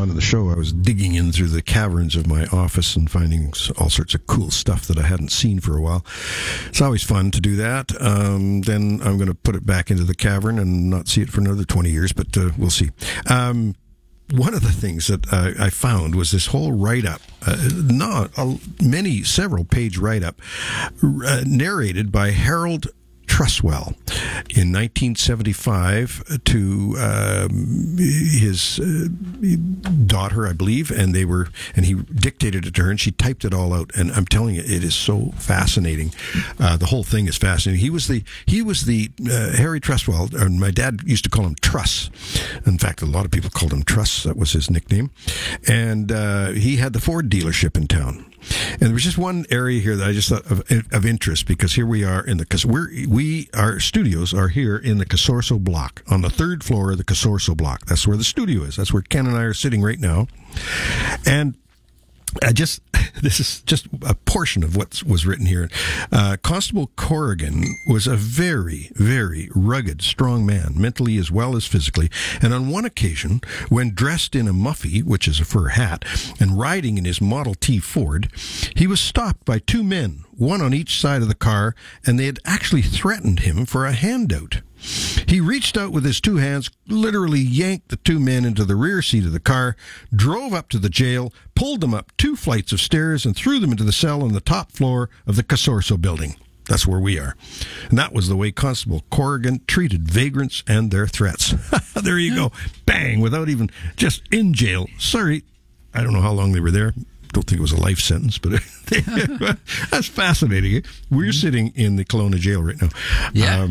on in the show, I was digging in through the caverns of my office and finding all sorts of cool stuff that I hadn't seen for a while. It's always fun to do that. Then I'm going to put it back into the cavern and not see it for another 20 years, but we'll see. One of the things that I found was this whole write-up, several page write-up, narrated by Harold Truswell in 1975 to his daughter, I believe, and he dictated it to her, and she typed it all out. And I'm telling you, it is so fascinating. The whole thing is fascinating. He was the Harry Truswell, and my dad used to call him Truss. In fact, a lot of people called him Truss. That was his nickname. And he had the Ford dealership in town. And there was just one area here that I just thought of interest, because here we are our studios are here in the Casorso block, on the third floor of the Casorso block. That's where the studio is. That's where Ken and I are sitting right now. And this is just a portion of what was written here. Constable Corrigan was a very, very rugged, strong man, mentally as well as physically. And on one occasion, when dressed in a muffy, which is a fur hat, and riding in his Model T Ford, he was stopped by two men, one on each side of the car, and they had actually threatened him for a handout. He reached out with his two hands, literally yanked the two men into the rear seat of the car, drove up to the jail, pulled them up 2 flights of stairs, and threw them into the cell on the top floor of the Casorso building. That's where we are. And that was the way Constable Corrigan treated vagrants and their threats. There you go. Bang, without even, just in jail. Sorry, I don't know how long they were there. Don't think it was a life sentence, but that's fascinating. We're sitting in the Kelowna jail right now. Yeah.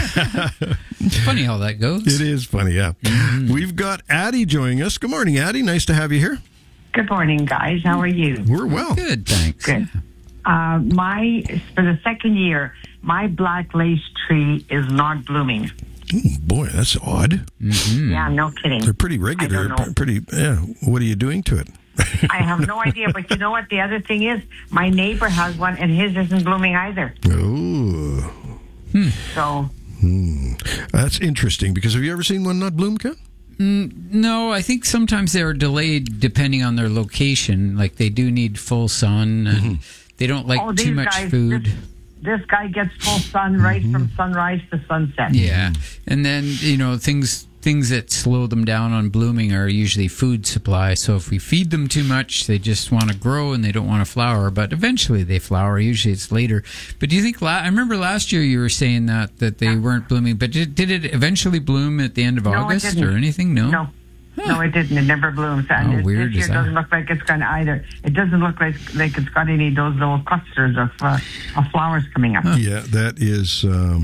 It's funny how that goes. It is funny, yeah. Mm-hmm. We've got Addie joining us. Good morning, Addie. Nice to have you here. Good morning, guys. How are you? We're well. Good, thanks. Good. For the second year, my black lace tree is not blooming. Ooh, boy, that's odd. Mm-hmm. Yeah, no kidding. They're pretty regular. I don't know. Pretty. Yeah. What are you doing to it? I have no idea, but you know what? The other thing is, my neighbor has one, and his isn't blooming either. Oh. So. That's interesting, because have you ever seen one not bloom, Ken? No, I think sometimes they're delayed depending on their location. Like, they do need full sun, and they don't like too much food. This guy gets full sun right from sunrise to sunset. Yeah. And then, things that slow them down on blooming are usually food supply. So if we feed them too much, they just want to grow and they don't want to flower. But eventually they flower. Usually it's later. But do you think? I remember last year you were saying that they weren't blooming. But did it eventually bloom at the end of August or anything? No. No. Huh. No, it didn't. It never blooms. And How weird this year is that? doesn't look like it's going to either. It doesn't look like it's got any of those little clusters of flowers coming up. Huh. Yeah, that is.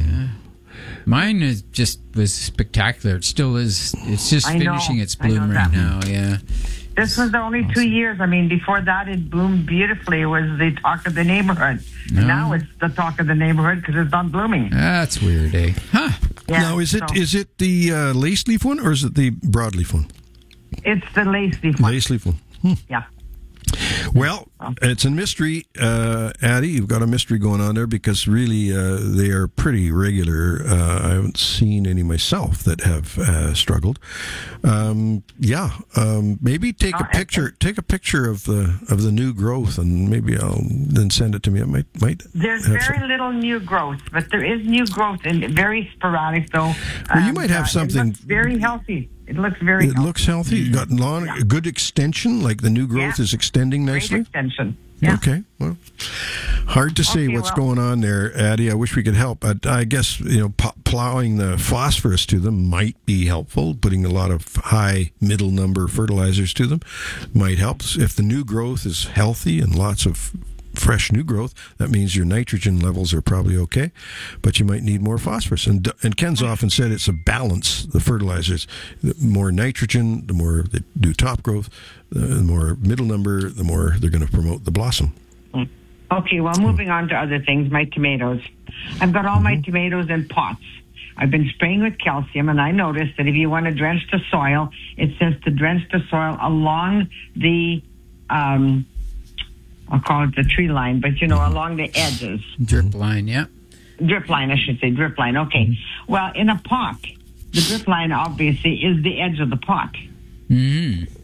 Mine was spectacular. It still is. It's just finishing its bloom right now. Yeah. This was the only 2 years. I mean, before that, it bloomed beautifully. It was the talk of the neighborhood. No. Now it's the talk of the neighborhood because it's not blooming. That's weird, eh? Huh. Yeah, now, is it the lace leaf one, or is it the broadleaf one? It's the lace leaf one. Lace leaf one. Yeah. Well, it's a mystery, Addie. You've got a mystery going on there, because really they are pretty regular. I haven't seen any myself that have struggled. Maybe take a picture. Take a picture of the new growth, and maybe I'll then send it to me. It might. There's very little new growth, but there is new growth, and very sporadic though. Well, you might have something. It looks very healthy. It looks very. It looks healthy. You got good extension, like the new growth is extending nicely. Great extension. Yeah. Okay. Well, hard to say what's going on there, Addie. I wish we could help, but I guess plowing the phosphorus to them might be helpful. Putting a lot of high middle number fertilizers to them might help. If the new growth is healthy and lots of fresh new growth, that means your nitrogen levels are probably okay, but you might need more phosphorus. And Ken's often said it's a balance, the fertilizers. The more nitrogen, the more they do top growth, the more middle number, the more they're going to promote the blossom. Okay, well, moving on to other things, my tomatoes. I've got all my tomatoes in pots. I've been spraying with calcium, and I noticed that if you want to drench the soil, it says to drench the soil along the I'll call it the tree line, but along the edges. Drip line, yeah. Drip line, I should say, drip line. Okay. Well, in a pot, the drip line obviously is the edge of the pot.